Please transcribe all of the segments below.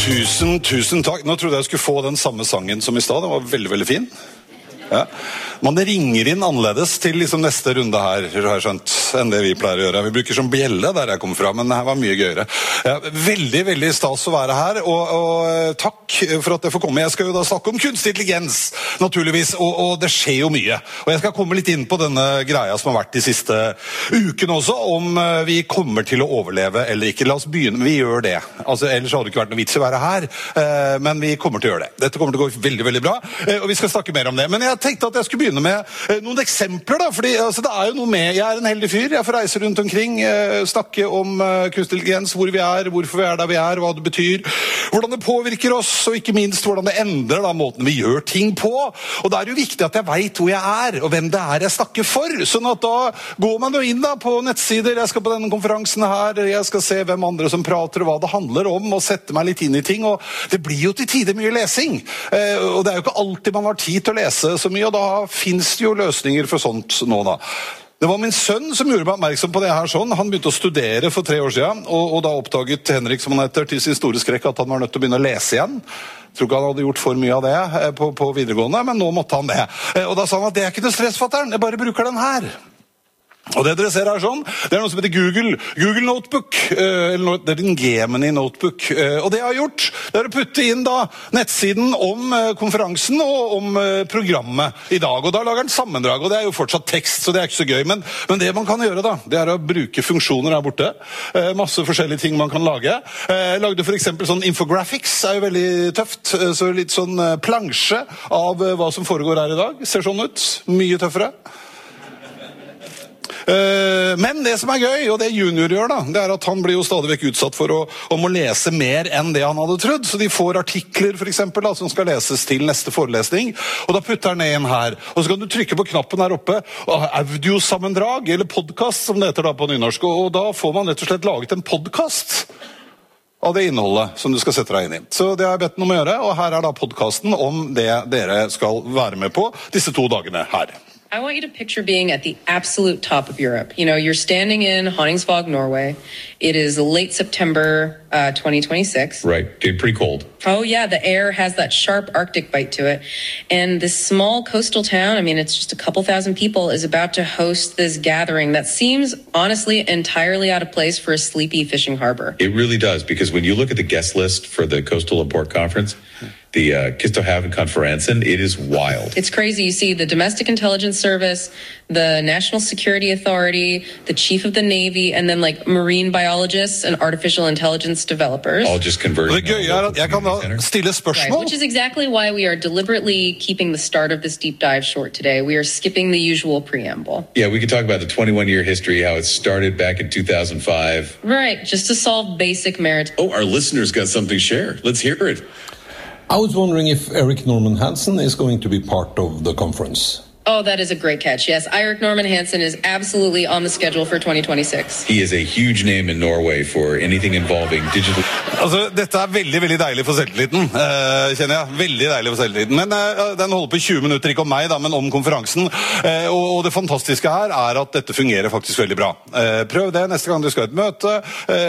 Tusen takk. Nå trodde jeg skulle få den samme sangen som i stad. Den var veldig, veldig fin. Ja. Man ringer inn annerledes til liksom neste runde her, har jeg skjønt, enn det vi pleier å gjøre. Vi bruker som bjelle der jeg kommer fra, men det her var mye gøyere. Ja, veldig, veldig stas å være her, og takk for at jeg får komme. Jeg skal jo da snakke om kunstig intelligens, naturligvis, og det skjer jo mye. Og jeg skal komme litt inn på denne greia som har vært de siste ukene også, om vi kommer til å overleve eller ikke. La oss begynne, vi gjør det. Altså, ellers hadde det ikke vært noe vits å være her, men vi kommer til å gjøre det. Dette kommer til å gå veldig, veldig bra, og vi skal snakke mer om det. Men jeg tenkte at jeg skulle begynne med noen eksempler da, fordi altså, det er jo noe med, jeg er en heldig fyr, jeg får reise rundt omkring, snakke om kunstig intelligens, hvor vi er, hvorfor vi er der vi er, hva det betyr, hvordan det påvirker oss, og ikke minst hvordan det endrer da, måten vi gjør ting på, og da er det jo viktig at jeg vet hvor jeg er, og hvem det er jeg snakker for, sånn at da går man jo inn da på nettsider, jeg skal på denne konferansen her, jeg skal se hvem andre som prater, og hva det handler om, og sette meg litt inn i ting, og det blir jo til tider mye lesing, og det er jo ikke alltid man har tid til å lese så mye, og da finnes det jo løsninger for sånt nå da. Det var min sønn som gjorde meg oppmerksom på det her sånn. Han begynte å studere for 3 år siden, og da oppdaget Henrik, som han heter, til sin store skrekk at han var nødt til å begynne å lese igjen. Jeg tror ikke han hadde gjort for mye av det på videregående, men nå måtte han det. Og da sa han at det er ikke noe stress, fatter'n, jeg bare bruker den her. Og det dere ser her sånn, det er noe som heter Google Notebook, eller det er din Gemini Notebook. Og det jeg har gjort, det er å putte inn da nettsiden om konferansen og om programmet i dag. Og da lager den sammendrag, og det er jo fortsatt tekst, så det er ikke så gøy. Men det man kan gjøre da, det er å bruke funksjoner her borte. Masse forskjellige ting man kan lage. Jeg lagde for eksempel sånn infographics, er jo veldig tøft. Så litt sånn plansje av hva som foregår her i dag. Ser sånn ut, mye tøffere. Men det som er gøy, og det Junior gjør da, det er at han blir jo stadig vekk utsatt for å må lese mer enn det han hadde trodd. Så de får artikler for eksempel da, som skal leses til neste forelesning, og da putter han ned inn her. Og så kan du trykke på knappen her oppe, audiosammendrag, eller podcast som det heter da på nynorsk, og da får man rett og slett laget en podcast av det innholdet som du skal sette deg inn i. Så det har jeg bedt den om å gjøre, og her er da podcasten om det dere skal være med på disse 2 dagene her. I want you to picture being at the absolute top of Europe. You know, you're standing in Honningsvåg, Norway. It is late September 2026. Right, getting pretty cold. Oh yeah, the air has that sharp Arctic bite to it. And this small coastal town, I mean, it's just a couple thousand people, is about to host this gathering that seems, honestly, entirely out of place for a sleepy fishing harbor. It really does, because when you look at the guest list for the Coastal and Port Conference, the Kistøhaven-konferansen, it is wild. It's crazy. You see the Domestic Intelligence Service, the National Security Authority, the Chief of the Navy, and then like marine biologists and artificial intelligence developers. All just converting. Det gøye er at jeg kan da stille spørsmål. Right, which is exactly why we are deliberately keeping the start of this deep dive short today. We are skipping the usual preamble. Yeah, we could talk about the 21-year history, how it started back in 2005. Right, just to solve basic merit. Oh, our listeners got something to share. Let's hear it. I was wondering if Erik Norman Hansen is going to be part of the conference. Oh, that is a great catch. Yes, Eirik Norman Hansen is absolutely on the schedule for 2026. He is a huge name in Norway for anything involving digital... Altså, dette er veldig, veldig deilig for selvtilliten, kjenner jeg. Veldig deilig for selvtilliten. Men den holder på 20 minutter, ikke om meg da, men om konferansen. Og det fantastiske her er at dette fungerer faktisk veldig bra. Prøv det neste gang du skal ha et møte.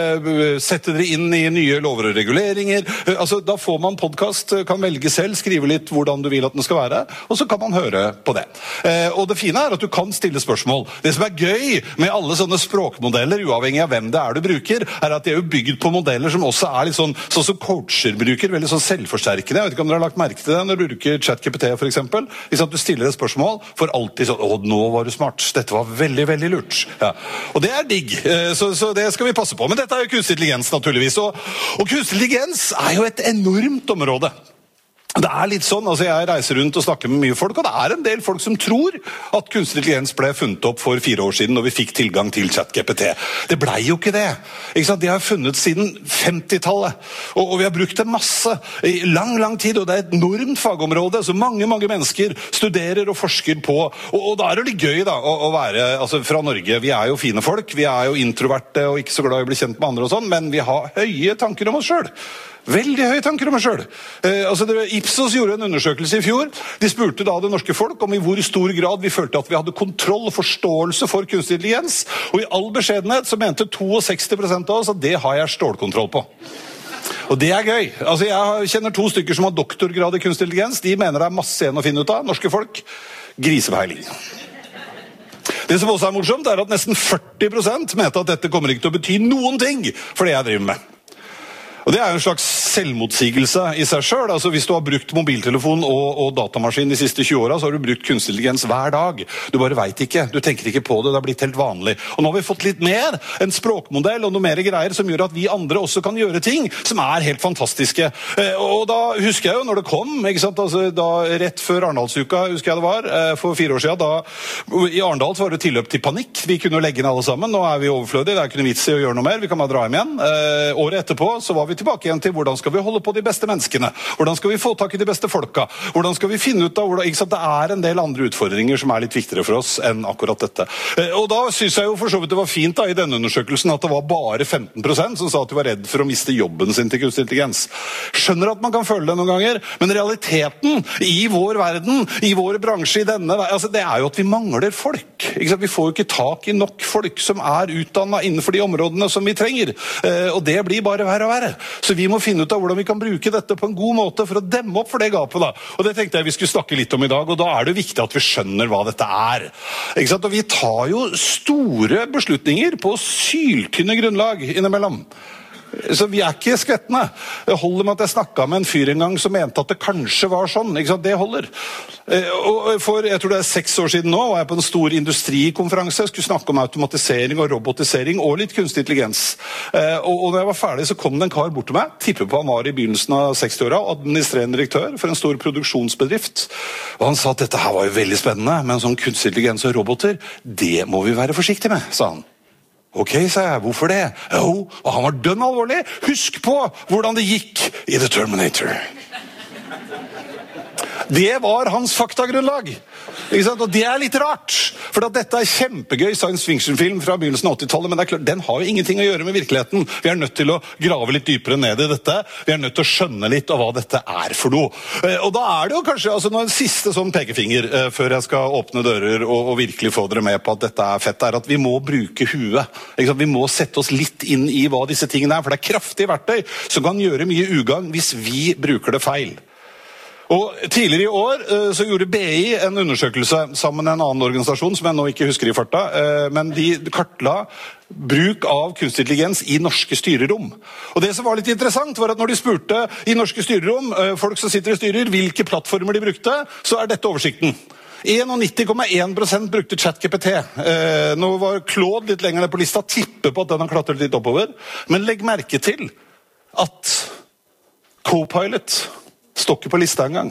Sette dere inn i nye lover og reguleringer. Altså, da får man podcast, kan velge selv, skrive litt hvordan du vil at den skal være, og så kan man høre på det. Og det fine er at du kan stille spørsmål. Det som er gøy med alle sånne språkmodeller, uavhengig av hvem det er du bruker, er at de er jo bygd på modeller som også er litt sånn som coacher bruker, veldig sånn selvforsterkende. Jeg vet ikke om dere har lagt merke til det når du bruker ChatGPT for eksempel. Hvis at du stiller et spørsmål, for alltid sånn, å, nå var du smart, dette var veldig, veldig lurt. Ja. Og det er digg, så det skal vi passe på. Men dette er jo kunstig intelligens naturligvis, og kunstig intelligens er jo et enormt område. Det er litt sånn, altså jeg reiser rundt og snakker med mye folk, og det er en del folk som tror at kunstig intelligens ble funnet opp for 4 år siden når vi fikk tilgang til ChatGPT. Det ble jo ikke det. Ikke sant? De har funnet siden 50-tallet, og vi har brukt det masse i lang, lang tid, og det er et enormt fagområde, så mange mennesker studerer og forsker på, og da er det litt gøy da, å være altså fra Norge. Vi er jo fine folk, vi er jo introverte og ikke så glad i å bli kjent med andre og sånn, men vi har høye tanker om oss selv. Veldig høye tanker om meg selv. Ipsos gjorde en undersøkelse i fjor. De spurte da det norske folk om i hvor stor grad vi følte at vi hadde kontroll og forståelse for kunstig intelligens. Og i all beskjedenhet så mente 62% av oss at det har jeg stålkontroll på. Og det gøy. Altså, jeg kjenner 2 stykker som har doktorgrad i kunstig intelligens. De mener det masse igjen å finne ut av. Norske folk, grisepeiling. Det som også morsomt, at nesten 40% mente at dette kommer ikke til å bety noen ting for det jeg driver med. Og det jo en slags selvmotsigelse i seg selv. Altså, hvis du har brukt mobiltelefon og datamaskin de siste 20 årene, så har du brukt kunstig intelligens hver dag. Du bare vet ikke, du tenker ikke på det, det har blitt helt vanlig. Og nå har vi fått litt mer, en språkmodell og noe mer greier som gjør at vi andre også kan gjøre ting som helt fantastiske. Og da husker jeg jo når det kom, ikke sant? Altså, da, rett før Arendalsuka, husker jeg det var, for 4 år siden, da i Arendal så var det tilløp til panikk. Vi kunne legge inn alle sammen, nå vi overflødige, det ikke noe vits i å gjøre noe mer, vi kan bare dra hjem igjen. Året etterpå så var vi tilbake igjen til hvordan skal vi holde på de beste menneskene, hvordan skal vi få tak i de beste folka, hvordan skal vi finne ut av hvordan, ikke sant? Det en del andre utfordringer som litt viktigere for oss enn akkurat dette. Og da synes jeg jo for så vidt det var fint da, i denne undersøkelsen at det var bare 15% som sa at de var redd for å miste jobben sin til kunstig intelligens. Skjønner at man kan føle det noen ganger, men realiteten i vår verden, i vår bransje, i denne, altså det jo at vi mangler folk. Ikke sant? Vi får jo ikke tak i nok folk som utdannet innenfor de områdene som vi trenger, og det blir bare verre og verre. Så vi må finne ut av hvordan vi kan bruke dette på en god måte for å demme opp for det gapet da. Og det tenkte jeg vi skulle snakke litt om i dag, og da det viktig at vi skjønner hva dette Ikke sant? Og vi tar jo store beslutninger på syltynne grunnlag innimellom. Så vi ikke skvettende. Det holder med at jeg snakket med en fyr en gang som mente at det kanskje var sånn. Ikke sant? Det holder. Og for, jeg tror det 6 år siden nå, var jeg på en stor industrikonferanse. Jeg skulle snakke om automatisering og robotisering og litt kunstig intelligens. Og når jeg var ferdig, så kom det en kar bort til meg. Tipper på han var i begynnelsen av 60-åra, administrerende direktør for en stor produksjonsbedrift. Og han sa at dette her var jo veldig spennende, men sånn kunstig intelligens og roboter, det må vi være forsiktige med, sa han. Ok, sa jeg. Hvorfor det? Jo, og han var dønn alvorlig. Husk på hvordan det gikk i The Terminator. Det var hans faktagrunnlag. Ikke sant? Og det litt rart, for dette kjempegøy science fiction-film fra begynnelsen av 80-tallet, men det klart, den har jo ingenting å gjøre med virkeligheten. Vi nødt til å grave litt dypere ned i dette. Vi nødt til å skjønne litt av hva dette for noe. Og da det jo kanskje altså, en siste sånn pekefinger før jeg skal åpne dører og virkelig få dere med på at dette fett, at vi må bruke huet. Ikke sant? Vi må sette oss litt inn i hva disse tingene for det kraftige verktøy som kan gjøre mye ugagn hvis vi bruker det feil. Og tidligere i år så gjorde BI en undersøkelse sammen med en annen organisasjon som jeg nå ikke husker i farta, men de kartla bruk av kunstig intelligens i norske styrerom. Og det som var litt interessant var at når de spurte i norske styrerom, folk som sitter i styrer, hvilke plattformer de brukte, så dette oversikten. 91,1% brukte ChatGPT. Nå var Claude litt lenger ned på lista, tipper på at den har klatret litt oppover, men legg merke til at Copilot står ikke på lista en gang.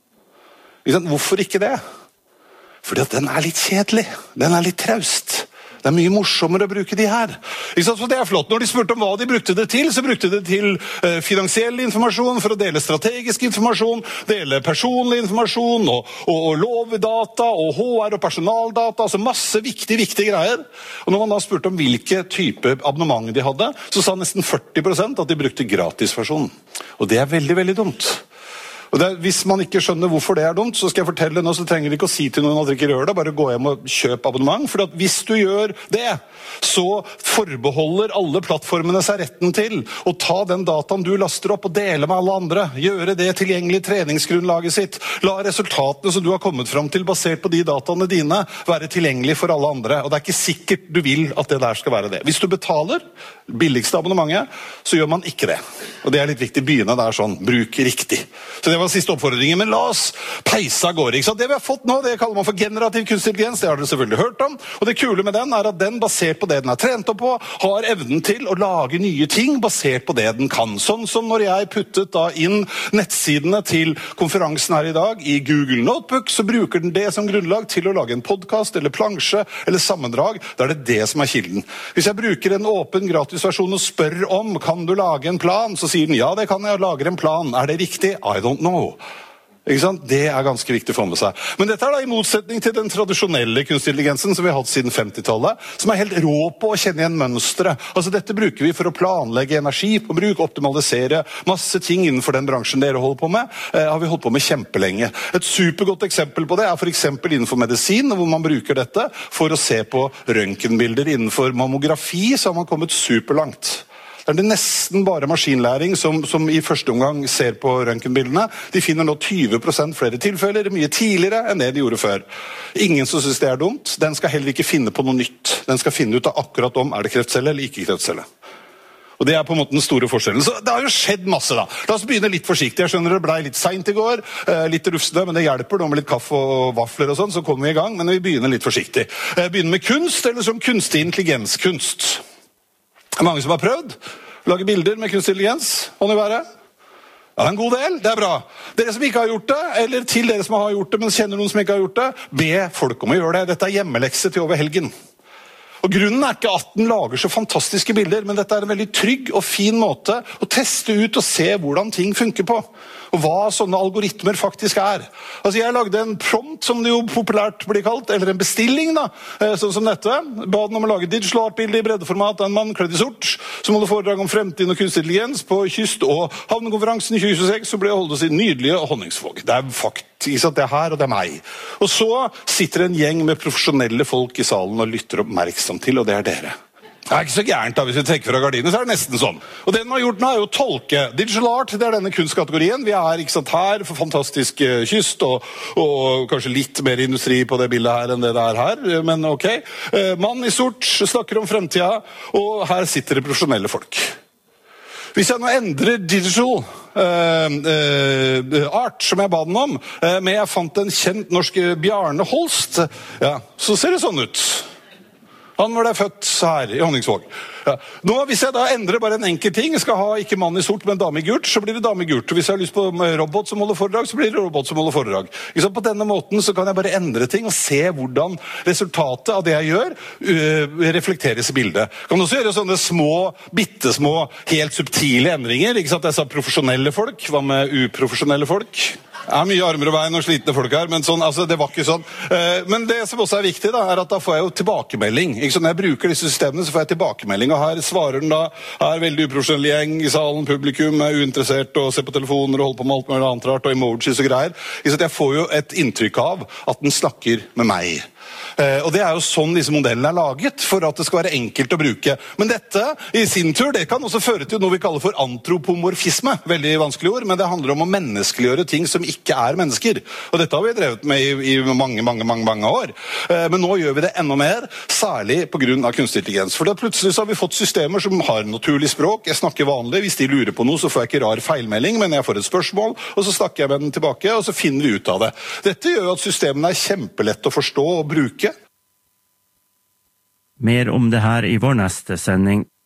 Hvorfor ikke det? Fordi at den litt kjedelig. Den litt traust. Det mye morsommere å bruke de her. Så det flott. Når de spurte om hva de brukte det til, så brukte de det til finansiell informasjon, for å dele strategisk informasjon, dele personlig informasjon, og lovdata, og HR og personaldata, altså masse viktige greier. Og når man da spurte om hvilke type abonnement de hadde, så sa nesten 40% at de brukte gratisversjonen. Og det veldig, veldig dumt. Og hvis man ikke skjønner hvorfor det dumt, så skal jeg fortelle nå, så trenger de ikke å si til noen at de ikke gjør det, bare gå hjem og kjøp abonnement, for at hvis du gjør det, så forbeholder alle plattformene seg retten til å ta den dataen du laster opp og dele med alle andre, gjøre det tilgjengelig i treningsgrunnlaget sitt, la resultatene som du har kommet frem til basert på de dataene dine være tilgjengelig for alle andre, og det ikke sikkert du vil at det der skal være det. Hvis du betaler billigste abonnementet, så gjør man ikke det. Og det litt viktig, byene der sånn, bruk riktig. Så det var siste oppfordringen, men la oss peise av gårde. Det vi har fått nå, det kaller man for generativ kunstig intelligens, det har dere selvfølgelig hørt om, og det kule med den at den, basert på det den trent opp på, har evnen til å lage nye ting basert på det den kan. Sånn som når jeg puttet da inn nettsidene til konferansen her i dag i Google Notebook, så bruker den det som grunnlag til å lage en podcast, eller plansje, eller sammendrag, da det det som kilden. Hvis jeg bruker en åpen gratisversjon og spør om, kan du lage en plan, så sier den, ja, det kan jeg, lage en plan. Det riktig? I don't know. Ikke sant? Det ganske viktig for med seg. Men dette da i motsetning til den tradisjonelle kunstig intelligensen som vi har hatt siden 50-tallet, som helt rå på å kjenne igjen mønstre. Altså dette bruker vi for å planlegge energiforbruk, optimalisere masse ting innenfor den bransjen dere holder på med, har vi holdt på med kjempelenge. Et supergodt eksempel på det for eksempel innenfor medisin, hvor man bruker dette for å se på røntgenbilder innenfor mammografi, så har man kommet superlangt. det nesten bare maskinlæring som i første omgang ser på røntgenbildene. De finner nå 20% flere tilfeller, mye tidligere enn det de gjorde før. Ingen som synes det dumt. Den skal heller ikke finne på noe nytt. Den skal finne ut av akkurat om er det kreftcelle eller ikke kreftcelle. Og det på en måte den store forskjellen. Så det har jo skjedd masse da. La oss begynne litt forsiktig. Jeg skjønner det ble litt sent i går, litt rufsende, men det hjelper nå med litt kaffe og vafler og sånn, så kommer vi i gang, men vi begynner litt forsiktig. Begynner med kunst, eller som kunstig intelligenskunst. Mange som har prøvd lage bilder med kunstig intelligens, kan det være? Ja, en god del, det bra. Dere som ikke har gjort det, eller til dere som har gjort det, men kjenner noen som ikke har gjort det, be folk om å gjøre det. Dette hjemmelekse til over helgen. Og grunnen ikke at den lager så fantastiske bilder, men dette en veldig trygg og fin måte å teste ut og se hvordan ting funker på. Og hva sånne algoritmer faktisk Altså jeg lagde en prompt, som det jo populært blir kalt, eller en bestilling da, sånn som dette. Ba den om å lage digital art-bilde i breddeformat av en mann kledd i sort, som holder foredrag om fremtiden og kunstig intelligens på kyst- og havnekonferansen i 2026, så ble holdt i nydelige Honningsvåg. Det faktisk det her, og det meg. Og så sitter en gjeng med profesjonelle folk i salen og lytter oppmerksom til, og det dere. Det ikke så gærent da, hvis vi trekker fra gardinen, så det nesten sånn. Og det den har gjort nå jo å tolke. Digital art, det denne kunstkategorien. Vi ikke sant, her for fantastisk kyst, og kanskje litt mer industri på det bildet her enn det her, men ok. Mann i sort snakker om fremtida, og her sitter det profesjonelle folk. Hvis jeg nå endrer digital art, som jeg ba den om, men jeg fant en kjent norsk Bjarne Holst, ja, så ser det sånn ut. Han var der født her i Honningsvåg. Ja. Nå, hvis jeg da endrer bare en enkel ting, jeg skal ha ikke mann i sort, men dame i gult, så blir det dame i gult. Og hvis jeg har lyst på robot som holder foredrag, så blir det robot som holder foredrag. På denne måten så kan jeg bare endre ting og se hvordan resultatet av det jeg gjør, reflekteres i bildet. Jeg kan også gjøre sånne små, bittesmå, helt subtile endringer. Ikke sant? Jeg sa profesjonelle folk, hva med uprofesjonelle folk? Mye armer og bein og slitne folk her, men sånn, altså, det var ikke sånn. Men det som også viktig da, at da får jeg jo tilbakemelding. Ikke sånn, når jeg bruker disse systemene, så får jeg tilbakemelding, og her svarer den da, veldig uprofesjonell gjeng i salen, publikum uinteressert, og ser på telefoner og holder på med alt mulig annet rart, og emojis og greier. Ikke sant, jeg får jo et inntrykk av at den snakker med meg. Og det jo sånn disse modellene laget, for at det skal være enkelt å bruke. Men dette, i sin tur, det kan også føre til noe vi kaller for antropomorfisme. Veldig vanskelig ord, men det handler om å menneskeliggjøre ting som ikke mennesker. Og dette har vi drevet med i mange år. Men nå gjør vi det enda mer, særlig på grunn av kunstig intelligens. For da plutselig så har vi fått systemer som har naturlig språk. Jeg snakker vanlig, hvis de lurer på noe, så får jeg ikke rar feilmelding, men jeg får et spørsmål, og så snakker jeg med den tilbake, og så finner vi ut av det. Dette gjør at systemene kjempelett å forstå og bruke. Mer om det her i vår neste sending.